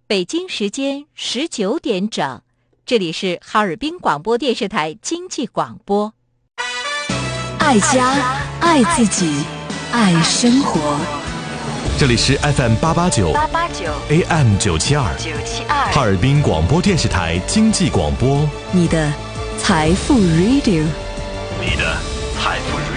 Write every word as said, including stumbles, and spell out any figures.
北京时间十九点整，这里是哈尔滨广播电视台经济广播。 爱家，爱自己，爱生活。 这里是 F M 八八九 A M 九七二哈尔滨广播电视台经济广播， 你的财富 Radio， 你的财富 Radio。